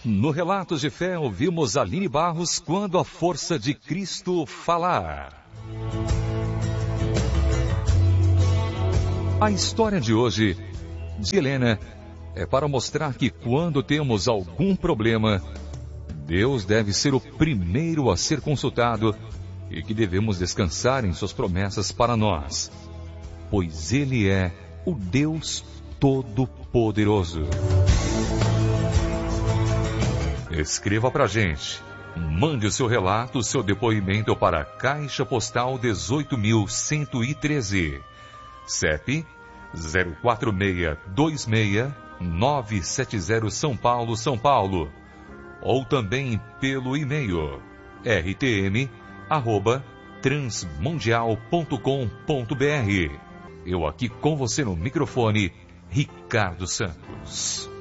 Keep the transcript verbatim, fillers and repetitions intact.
No Relatos de Fé, ouvimos Aline Barros, Quando a Força de Cristo Falar. A história de hoje, de Helena, é para mostrar que quando temos algum problema, Deus deve ser o primeiro a ser consultado e que devemos descansar em suas promessas para nós, pois Ele é o Deus Todo-Poderoso. Escreva pra gente. Mande o seu relato, o seu depoimento para a Caixa Postal dezoito mil cento e treze. C E P zero quatro seis dois seis nove sete zero São Paulo, São Paulo. Ou também pelo e-mail r t m arroba transmundial ponto com ponto b r. Eu aqui com você no microfone, Ricardo Santos.